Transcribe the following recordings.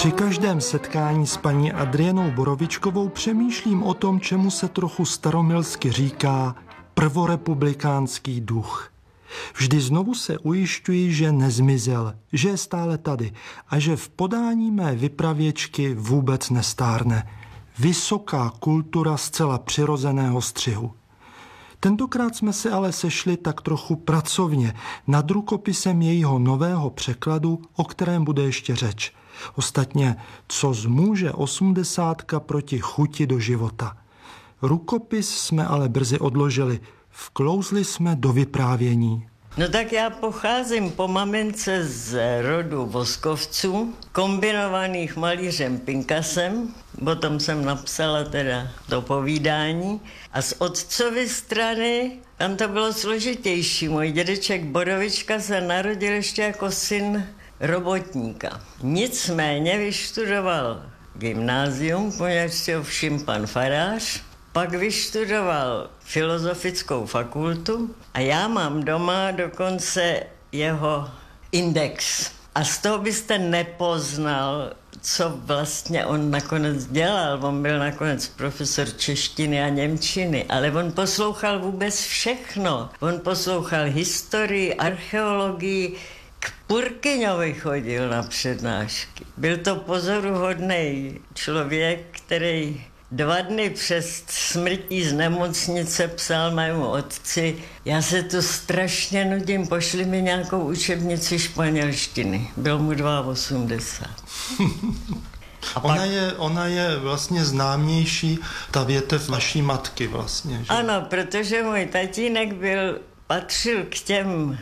Při každém setkání s paní Adrienou Borovičkovou přemýšlím o tom, čemu se trochu staromilsky říká prvorepublikánský duch. Vždy znovu se ujišťuji, že nezmizel, že je stále tady a že v podání mé vypravěčky vůbec nestárne. Vysoká kultura zcela přirozeného střihu. Tentokrát jsme se ale sešli tak trochu pracovně nad rukopisem jejího nového překladu, o kterém bude ještě řeč. Ostatně, co zmůže 80 proti chuti do života. Rukopis jsme ale brzy odložili, vklouzli jsme do vyprávění. No tak já pocházím po mamince z rodu Voskovců, kombinovaných malířem Pinkasem, potom jsem napsala teda to povídání, a z otcovy strany tam to bylo složitější. Můj dědeček Borovička se narodil ještě jako syn robotníka. Nicméně vyštudoval gymnázium, poněvadž si ho všiml pan farář, pak vyštudoval filozofickou fakultu a já mám doma dokonce jeho index. A z toho byste nepoznal, co vlastně on nakonec dělal. On byl nakonec profesor češtiny a němčiny, ale on poslouchal vůbec všechno. On poslouchal historii, archeologii, k Purkyňovi chodil na přednášky. Byl to pozoruhodný člověk, který 2 dny před smrtí z nemocnice psal mému otci: já se tu strašně nudím, pošli mi nějakou učebnici španělštiny. Byl mu 82. Ona je vlastně známější, ta větev vaší matky vlastně. Že? Ano, protože můj tatínek patřil k těm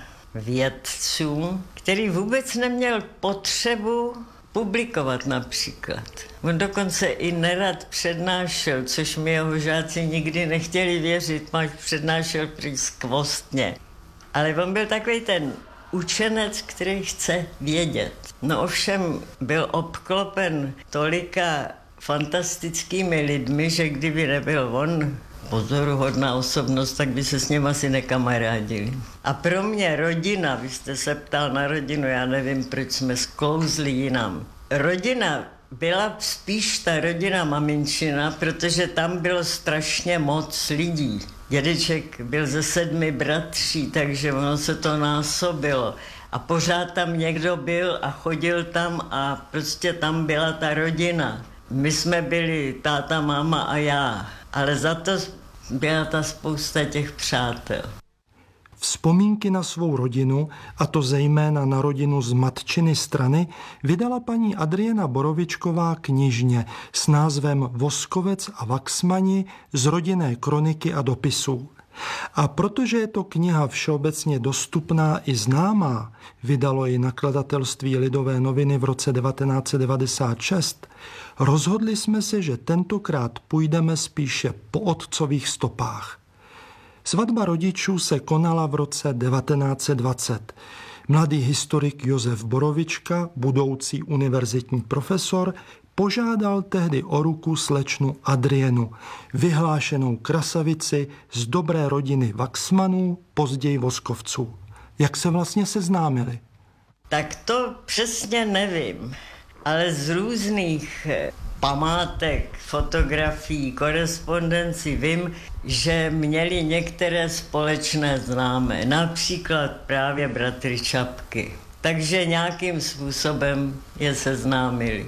vědcům, který vůbec neměl potřebu publikovat například. On dokonce i nerad přednášel, což mi jeho žáci nikdy nechtěli věřit, máš přednášel prý skvostně. Ale on byl takový ten učenec, který chce vědět. No ovšem byl obklopen tolika fantastickými lidmi, že kdyby nebyl on pozoruhodná osobnost, tak by se s ním asi nekamarádili. A pro mě rodina, vy jste se ptal na rodinu, já nevím, proč jsme sklouzli jinam. Rodina byla spíš ta rodina maminčina, protože tam bylo strašně moc lidí. Dědeček byl ze 7 bratří, takže ono se to násobilo. A pořád tam někdo byl a chodil tam a prostě tam byla ta rodina. My jsme byli táta, máma a já, ale za to byla ta spousta těch přátel. Vzpomínky na svou rodinu, a to zejména na rodinu z matčiny strany, vydala paní Adriena Borovičková knižně s názvem Voskovec a Waxmani z rodinné kroniky a dopisů. A protože je to kniha všeobecně dostupná i známá, vydalo ji nakladatelství Lidové noviny v roce 1996, rozhodli jsme se, že tentokrát půjdeme spíše po otcových stopách. Svatba rodičů se konala v roce 1920. Mladý historik Josef Borovička, budoucí univerzitní profesor, požádal tehdy o ruku slečnu Adrienu, vyhlášenou krasavici z dobré rodiny Waxmanů, později Voskovců. Jak se vlastně seznámili? Tak to přesně nevím, ale z různých památek, fotografií, korespondenci vím, že měli některé společné známé, například právě bratry Čapky. Takže nějakým způsobem je seznámili.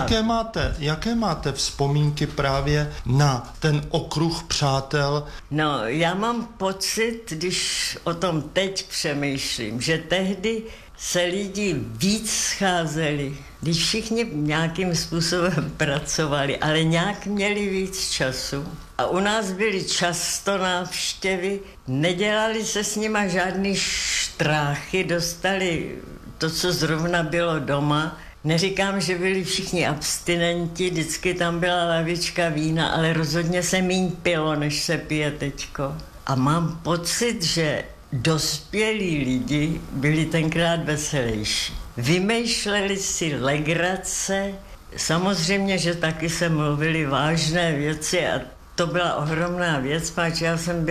Jaké máte vzpomínky právě na ten okruh přátel? No, já mám pocit, když o tom teď přemýšlím, že tehdy se lidi víc scházeli, když všichni nějakým způsobem pracovali, ale nějak měli víc času. A u nás byly často návštěvy, nedělali se s nima žádný štráchy, dostali to, co zrovna bylo doma. Neříkám, že byli všichni abstinenti, vždycky tam byla lavička vína, ale rozhodně se míň pilo, než se pije teďko. A mám pocit, že dospělí lidi byli tenkrát veselější. Vymýšleli si legrace, samozřejmě, že taky se mluvili vážné věci a to byla ohromná věc, páč já jsem byla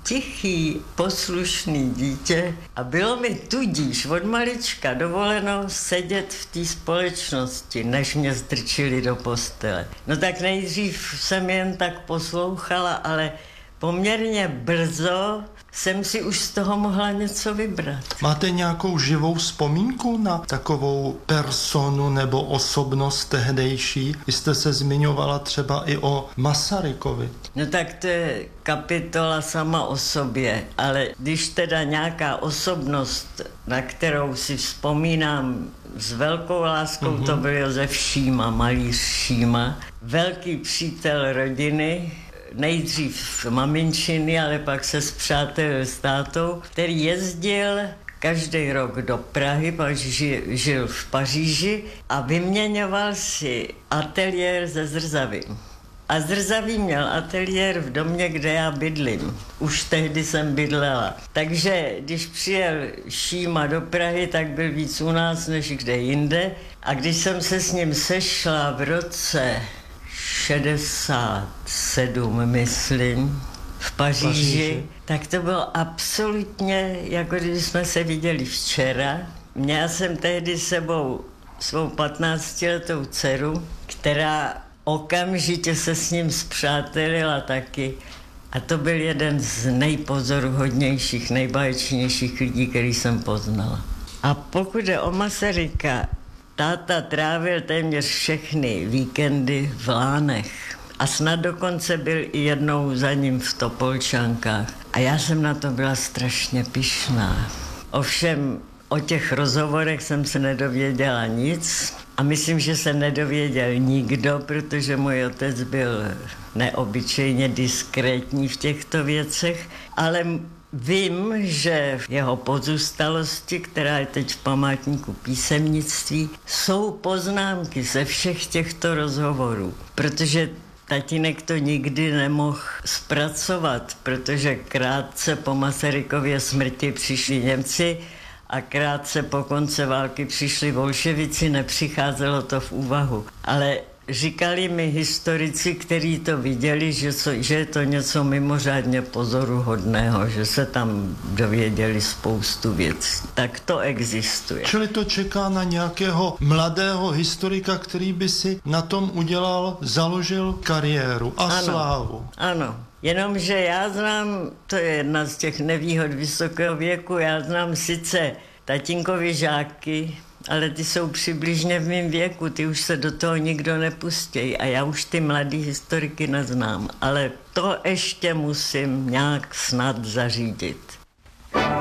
tichý, poslušný dítě a bylo mi tudíž od malička dovoleno sedět v té společnosti, než mě strčili do postele. No tak nejdřív jsem jen tak poslouchala, ale poměrně brzo jsem si už z toho mohla něco vybrat. Máte nějakou živou vzpomínku na takovou personu nebo osobnost tehdejší? Vy jste se zmiňovala třeba i o Masarykovi. No tak to je kapitola sama o sobě, ale když teda nějaká osobnost, na kterou si vzpomínám s velkou láskou, to byl Josef Šíma, malíř Šíma, velký přítel rodiny, nejdřív maminčiny, ale pak se spřátelil s tátou, který jezdil každý rok do Prahy, pak žil v Paříži a vyměňoval si ateliér ze Zrzavy. A Zrzavý měl ateliér v domě, kde já bydlím. Už tehdy jsem bydlela. Takže když přijel Šíma do Prahy, tak byl víc u nás než kde jinde. A když jsem se s ním sešla v roce 67, myslím, v Paříži, tak to bylo absolutně, jako když jsme se viděli včera. Měla jsem tehdy sebou svou 15letou dceru, která okamžitě se s ním spřátelila taky. A to byl jeden z nejpozoruhodnějších, nejbáječnějších lidí, který jsem poznala. A pokud je o Masaryka, táta trávil téměř všechny víkendy v Lánech. A snad dokonce byl i jednou za ním v Topolčankách. A já jsem na to byla strašně pyšná. Ovšem o těch rozhovorech jsem se nedověděla nic. A myslím, že se nedověděl nikdo, protože můj otec byl neobyčejně diskrétní v těchto věcech. Ale vím, že v jeho pozůstalosti, která je teď v památníku písemnictví, jsou poznámky ze všech těchto rozhovorů, protože tatínek to nikdy nemohl zpracovat, protože krátce po Masarykově smrti přišli Němci a krátce po konci války přišli bolševici, nepřicházelo to v úvahu. Ale říkali mi historici, kteří to viděli, že je to něco mimořádně pozoruhodného, že se tam dověděli spoustu věcí. Tak to existuje. Čili to čeká na nějakého mladého historika, který by si na tom založil kariéru a slávu. Ano. Jenomže já znám, to je jedna z těch nevýhod vysokého věku, já znám sice tatínkovi žáky, ale ty jsou přibližně v mém věku, ty už se do toho nikdo nepustí a já už ty mladý historiky neznám, ale to ještě musím nějak snad zařídit.